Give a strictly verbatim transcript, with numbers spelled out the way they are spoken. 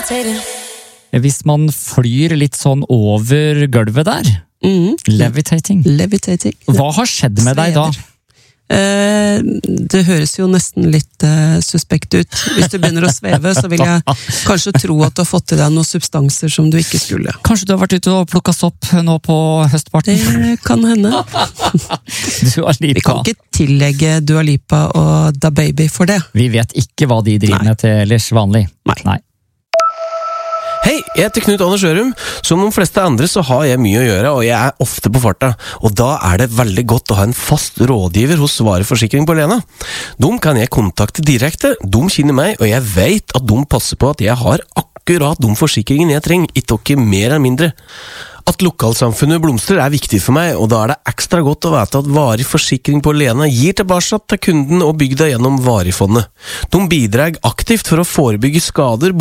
Hvis man flyr litt sånn over gulvet der, Mm. levitating. Levitating. Hva har skjedd med deg da? Eh, det høres jo nesten litt eh, suspekt ut. Hvis du begynner å sveve, så vil jeg kanskje tro at du har fått til deg noen substanser som du ikke skulle. Kanskje du har vært ute og plukket sopp nå på høstparten? Det kan hende. Dua Lipa. Vi kan ikke tillegge Dua Lipa og Da Baby for det. Vi vet ikke hva de driver Nei. med til ellers vanlig. Nei. Nei. Hei, jeg heter Knut Anders Ørum. Som de fleste andre så har jeg mye å gjøre, og jeg er ofte på farta. Og da er det veldig godt å ha en fast rådgiver hos Svare Forsikring på Lena. De kan jeg kontakte direkte, de kjenner meg, og jeg vet at de passer på at jeg har akkurat de forsikringene jeg trenger, ikke mer eller mindre. At lokalsamfunnet blomstrer er viktig for meg, og da er det ekstra godt å vite at Varig Forsikring på Lena gir tilbake til kunden og bygda gjennom Varigfondet. De bidrar aktivt for å forebygge skader